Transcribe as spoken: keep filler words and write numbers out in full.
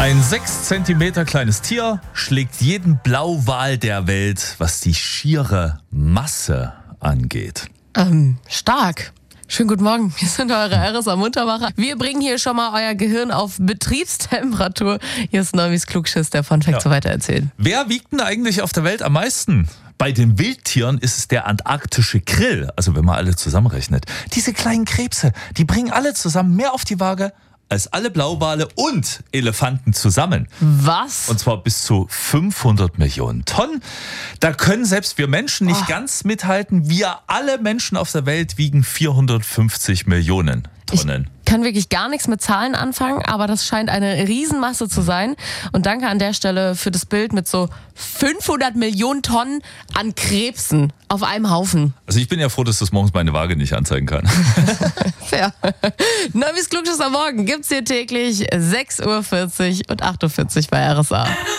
Ein sechs Zentimeter kleines Tier schlägt jeden Blauwal der Welt, was die schiere Masse angeht. Ähm, stark. Schönen guten Morgen, wir sind eure R S A-Muntermacher. Wir bringen hier schon mal euer Gehirn auf Betriebstemperatur. Hier ist Neuvis Klugschiss, der Fun Fact Ja. so weitererzählt. Wer wiegt denn eigentlich auf der Welt am meisten? Bei den Wildtieren ist es der antarktische Krill, also wenn man alle zusammenrechnet. Diese kleinen Krebse, die bringen alle zusammen mehr auf die Waage als alle Blauwale und Elefanten zusammen. Was? Und zwar bis zu fünfhundert Millionen Tonnen. Da können selbst wir Menschen nicht Oh. ganz mithalten. Wir alle Menschen auf der Welt wiegen vierhundertfünfzig Millionen Tonnen. Ich kann wirklich gar nichts mit Zahlen anfangen, aber das scheint eine Riesenmasse zu sein. Und danke an der Stelle für das Bild mit so fünfhundert Millionen Tonnen an Krebsen auf einem Haufen. Also ich bin ja froh, dass das morgens meine Waage nicht anzeigen kann. Fair. Neuvis Klugschiss am Morgen gibt's hier täglich sechs Uhr vierzig und acht Uhr vierzig bei R S A.